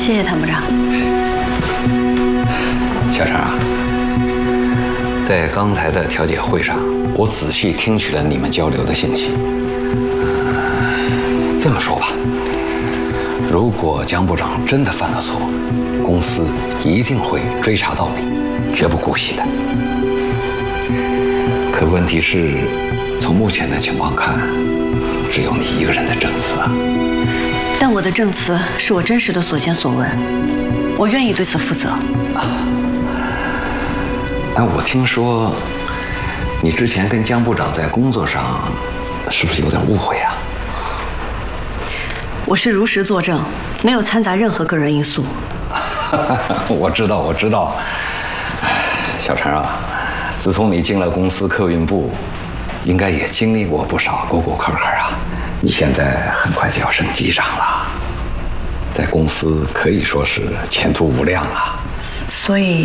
谢谢谭部长。 小陈啊，在刚才的调解会上，我仔细听取了你们交流的信息。这么说吧，如果江部长真的犯了错，公司一定会追查到底，绝不姑息的。可问题是，从目前的情况看，只有你一个人的证词啊。 但我的证词是我真实的所见所闻，我愿意对此负责。 那我听说，你之前跟江部长在工作上，是不是有点误会啊？ 我是如实作证，没有掺杂任何个人因素。 我知道。小陈啊，自从你进了公司客运部，应该也经历过不少沟沟坎坎啊。你现在很快就要升机长了，在公司可以说是前途无量啊。 所以